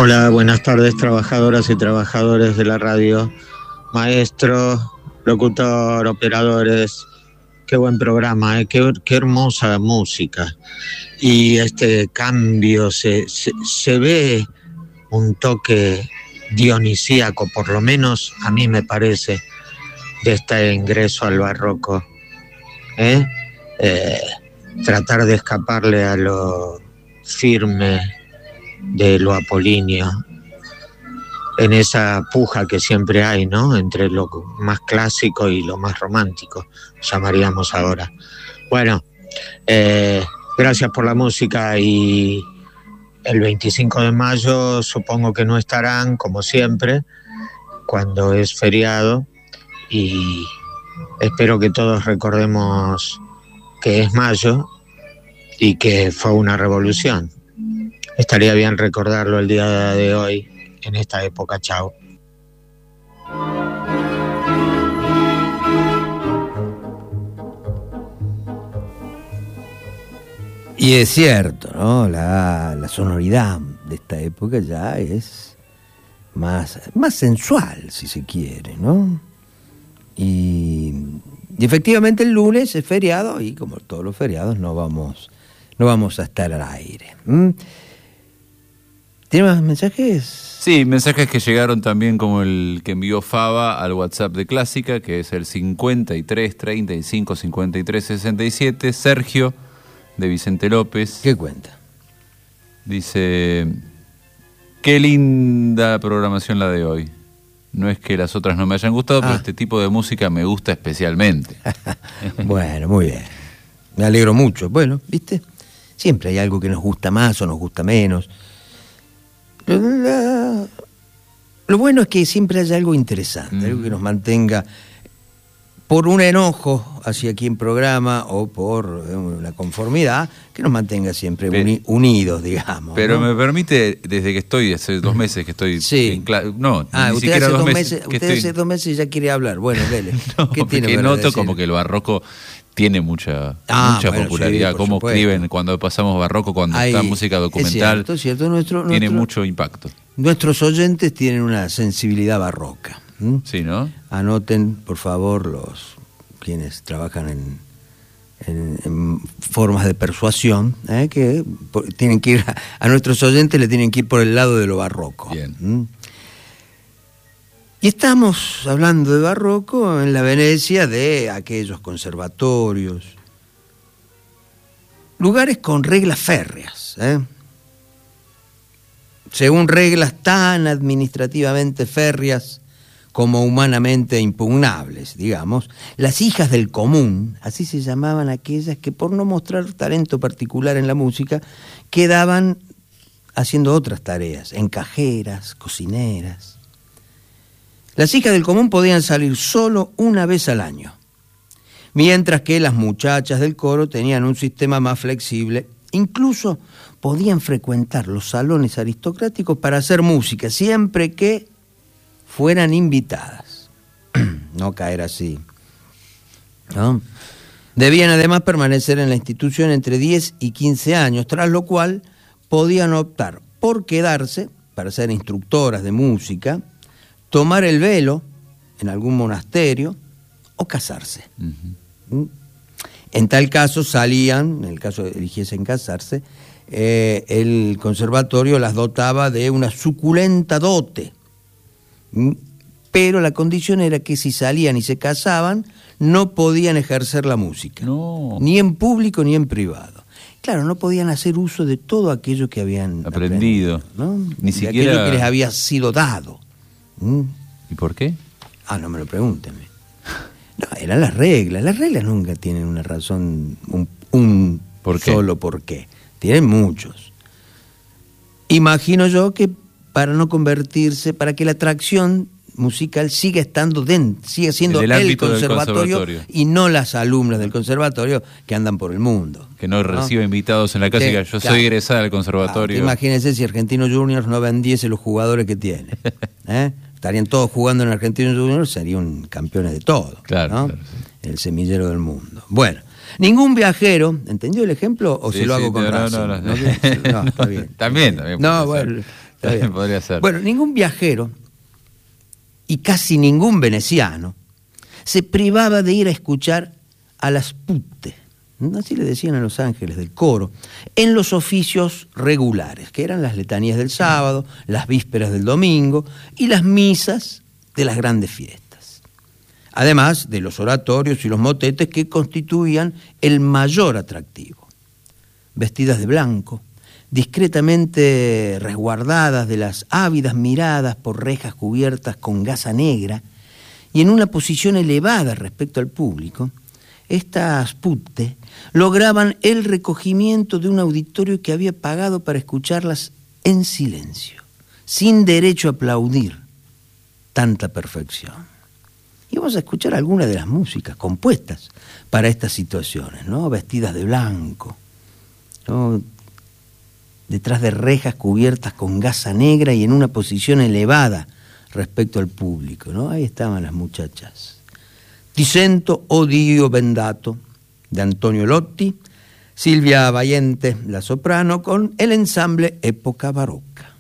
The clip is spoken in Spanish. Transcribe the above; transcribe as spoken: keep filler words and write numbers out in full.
Hola, buenas tardes, trabajadoras y trabajadores de la radio, maestro, locutor, operadores. Qué buen programa, ¿eh? qué, qué hermosa música. Y este cambio, se, se, se ve un toque dionisíaco, por lo menos a mí me parece, de este ingreso al barroco. ¿Eh? Eh, tratar de escaparle a lo firme de lo apolíneo, en esa puja que siempre hay, ¿no? Entre lo más clásico y lo más romántico, llamaríamos ahora. Bueno, eh, gracias por la música, y el veinticinco de mayo supongo que no estarán, como siempre, cuando es feriado, y espero que todos recordemos que es mayo y que fue una revolución. Estaría bien recordarlo el día de hoy, en esta época. Chao. Y es cierto, ¿no? La, la sonoridad de esta época ya es más, más sensual, si se quiere, ¿no? Y, y efectivamente el lunes es feriado, y como todos los feriados no vamos, no vamos a estar al aire. ¿Mm? ¿Tiene más mensajes? Sí, mensajes que llegaron también, como el que envió Faba al WhatsApp de Clásica, que es el cincuenta y tres, treinta y cinco, cincuenta y tres, sesenta y siete. Sergio, de Vicente López. ¿Qué cuenta? Dice: qué linda programación la de hoy. No es que las otras no me hayan gustado, ah. pero este tipo de música me gusta especialmente. Bueno, muy bien. Me alegro mucho. Bueno, ¿viste? Siempre hay algo que nos gusta más o nos gusta menos. La... Lo bueno es que siempre haya algo interesante, mm. algo que nos mantenga, por un enojo hacia quien programa o por la conformidad, que nos mantenga siempre pero, uni, unidos, digamos. Pero ¿no? Me permite, desde que estoy, hace dos meses que estoy... Sí. En cla- no, ah, ni usted siquiera hace dos dos meses. meses usted estoy... hace dos meses ya quiere hablar. Bueno, dele. no, ¿Qué tiene porque noto decir? como que el barroco tiene mucha, ah, mucha bueno, popularidad. sí, Cómo supuesto. escriben cuando pasamos barroco, cuando Ay, está música documental. Es cierto, es cierto. Nuestro, tiene nuestro, mucho impacto. Nuestros oyentes tienen una sensibilidad barroca. ¿Mm? Sí, ¿no? Anoten, por favor, los quienes trabajan en, en, en formas de persuasión, ¿eh? que por, tienen que ir a, a nuestros oyentes le tienen que ir por el lado de lo barroco. Bien. ¿Mm? Y estamos hablando de barroco en la Venecia de aquellos conservatorios, lugares con reglas férreas, ¿eh? según reglas tan administrativamente férreas como humanamente impugnables, digamos. Las hijas del común, así se llamaban aquellas que, por no mostrar talento particular en la música, quedaban haciendo otras tareas, encajeras, cocineras. Las hijas del común podían salir solo una vez al año, mientras que las muchachas del coro tenían un sistema más flexible. Incluso podían frecuentar los salones aristocráticos para hacer música, siempre que fueran invitadas. No caer así, ¿no? Debían además permanecer en la institución entre diez y quince años, tras lo cual podían optar por quedarse para ser instructoras de música, tomar el velo en algún monasterio o casarse. Uh-huh. En tal caso salían, en el caso de que eligiesen casarse, eh, el conservatorio las dotaba de una suculenta dote. Pero la condición era que si salían y se casaban, no podían ejercer la música. No. Ni en público ni en privado. Claro, no podían hacer uso de todo aquello que habían aprendido, aprendido, ¿no? Ni de siquiera aquello que les había sido dado. ¿Mm? ¿Y por qué? Ah, no me lo pregunten. No, eran las reglas. Las reglas nunca tienen una razón, un, un ¿Por qué? solo por qué. Tienen muchos. Imagino yo que para no convertirse, para que la atracción musical siga estando dentro, siga siendo el, el conservatorio, conservatorio y no las alumnas del conservatorio que andan por el mundo. Que no, ¿no? reciba invitados en la casa y diga, yo claro, soy egresada del conservatorio. Claro, imagínense si Argentinos Juniors no vendiese los jugadores que tiene. ¿Eh? Estarían todos jugando en Argentinos Juniors, serían campeones de todo. Claro, ¿no? claro, sí. El semillero del mundo. Bueno, Ningún viajero, ¿entendió el ejemplo o Sí, se lo sí, hago con no, no, razón? no, no. No, no, está bien. También, también No, podría bueno, ser. está bien. Podría ser. Bueno, ningún viajero y casi ningún veneciano se privaba de ir a escuchar a las putte, así le decían a los ángeles del coro, en los oficios regulares, que eran las letanías del sábado, las vísperas del domingo y las misas de las grandes fiestas. Además de los oratorios y los motetes que constituían el mayor atractivo. Vestidas de blanco, discretamente resguardadas de las ávidas miradas por rejas cubiertas con gasa negra y en una posición elevada respecto al público, estas putte lograban el recogimiento de un auditorio que había pagado para escucharlas en silencio, sin derecho a aplaudir tanta perfección. Y vamos a escuchar algunas de las músicas compuestas para estas situaciones, ¿no? Vestidas de blanco, ¿no? Detrás de rejas cubiertas con gasa negra y en una posición elevada respecto al público, ¿no? Ahí estaban las muchachas. Ti sento, o Dio bendato, de Antonio Lotti, Silvia Vallente, la soprano, con el ensamble Época Barroca.